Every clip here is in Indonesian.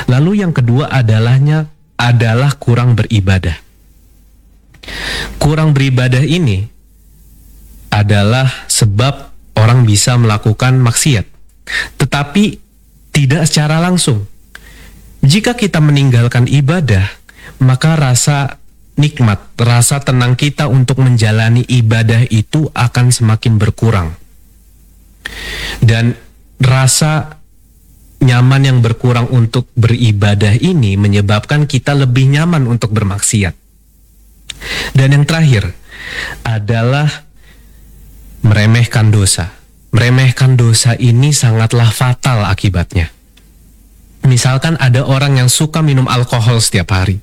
Lalu yang kedua adalah kurang beribadah. Kurang beribadah ini adalah sebab orang bisa melakukan maksiat, tetapi tidak secara langsung. Jika kita meninggalkan ibadah, maka rasa nikmat, rasa tenang kita untuk menjalani ibadah itu akan semakin berkurang. Dan rasa nyaman yang berkurang untuk beribadah ini menyebabkan kita lebih nyaman untuk bermaksiat. Dan yang terakhir adalah meremehkan dosa. Meremehkan dosa ini sangatlah fatal akibatnya. Misalkan ada orang yang suka minum alkohol setiap hari.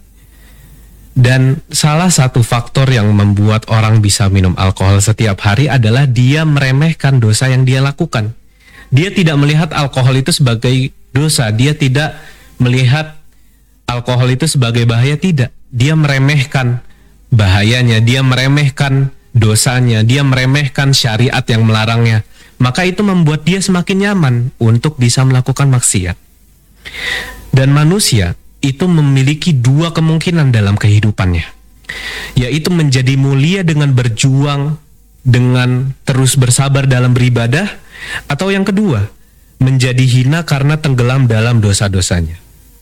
Dan salah satu faktor yang membuat orang bisa minum alkohol setiap hari adalah dia meremehkan dosa yang dia lakukan. Dia tidak melihat alkohol itu sebagai dosa. Dia tidak melihat alkohol itu sebagai bahaya, tidak. Dia meremehkan bahayanya, dia meremehkan dosanya, dia meremehkan syariat yang melarangnya. Maka itu membuat dia semakin nyaman untuk bisa melakukan maksiat. Dan manusia itu memiliki dua kemungkinan dalam kehidupannya, yaitu menjadi mulia dengan berjuang, dengan terus bersabar dalam beribadah, atau yang kedua, menjadi hina karena tenggelam dalam dosa-dosanya.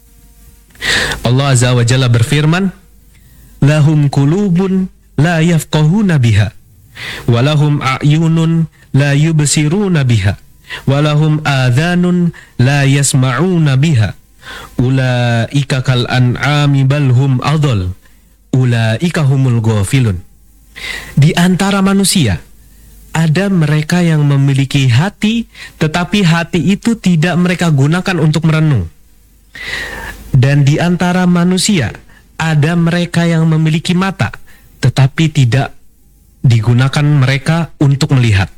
Allah Azza wa Jalla berfirman, lahum qulubun la yafqahuna biha walahum a'yunun la yubsiruna biha walahum adhanun la yasma'una biha ulaika kal an'ami bal hum adall ulaika humul ghafilun. Di antara manusia ada mereka yang memiliki hati, tetapi hati itu tidak mereka gunakan untuk merenung. Dan di antara manusia ada mereka yang memiliki mata, tetapi tidak digunakan mereka untuk melihat.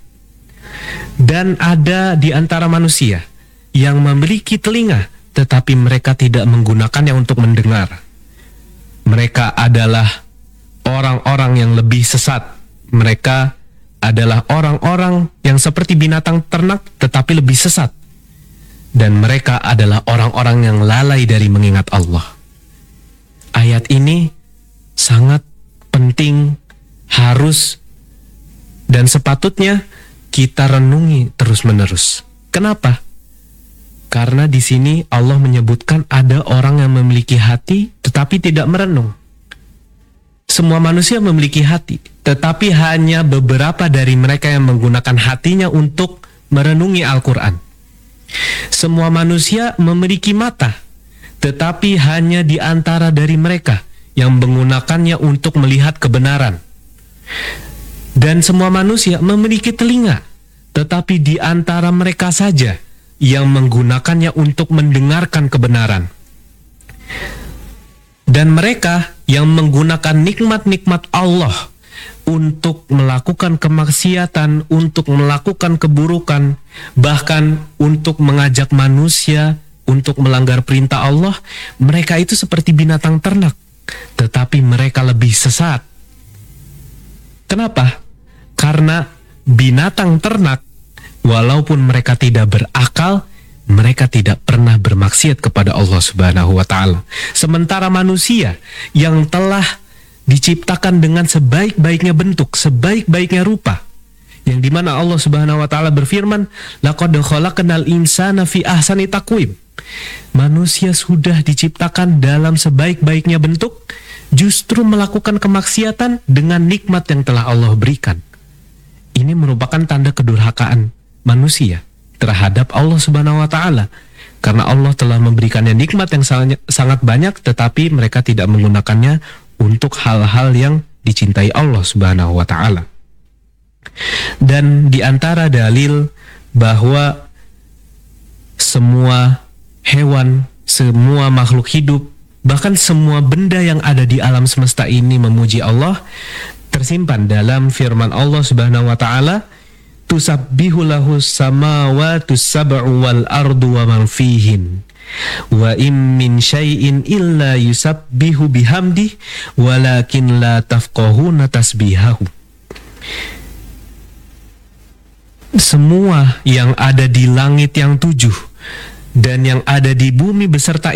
Dan ada di antara manusia yang memiliki telinga, tetapi mereka tidak menggunakannya untuk mendengar. Mereka adalah orang-orang yang lebih sesat. Mereka adalah orang-orang yang seperti binatang ternak, tetapi lebih sesat. Dan mereka adalah orang-orang yang lalai dari mengingat Allah. Ayat ini sangat penting, harus dan sepatutnya kita renungi terus-menerus. Kenapa? Karena di sini Allah menyebutkan ada orang yang memiliki hati tetapi tidak merenung. Semua manusia memiliki hati, tetapi hanya beberapa dari mereka yang menggunakan hatinya untuk merenungi Al-Quran. Semua manusia memiliki mata, tetapi hanya di antara dari mereka yang menggunakannya untuk melihat kebenaran. Dan semua manusia memiliki telinga, tetapi di antara mereka saja yang menggunakannya untuk mendengarkan kebenaran. Dan mereka yang menggunakan nikmat-nikmat Allah untuk melakukan kemaksiatan, untuk melakukan keburukan, bahkan untuk mengajak manusia untuk melanggar perintah Allah, mereka itu seperti binatang ternak, tetapi mereka lebih sesat. Kenapa? Karena binatang ternak, walaupun mereka tidak berakal, mereka tidak pernah bermaksiat kepada Allah Subhanahu wa Ta'ala. Sementara manusia yang telah diciptakan dengan sebaik-baiknya bentuk, sebaik-baiknya rupa, yang dimana Allah Subhanahu wa Ta'ala berfirman, laqad khalaqnal insana fi ahsani taqwim. Manusia sudah diciptakan dalam sebaik-baiknya bentuk, justru melakukan kemaksiatan dengan nikmat yang telah Allah berikan. Ini merupakan tanda kedurhakaan manusia terhadap Allah Subhanahu wa Ta'ala, karena Allah telah memberikannya nikmat yang sangat banyak, tetapi mereka tidak menggunakannya untuk hal-hal yang dicintai Allah Subhanahu wa Ta'ala. Dan di antara dalil bahwa semua hewan, semua makhluk hidup, bahkan semua benda yang ada di alam semesta ini memuji Allah, tersimpan dalam firman Allah Subhanahu wa Ta'ala, tusabbihu lahu samawati sab'u wal ardu wa man fihin wa im min syai'in illa yusabbihu bihamdi walakin la tafqahuna tasbihahu. Semua yang ada di langit yang 7 dan yang ada di bumi beserta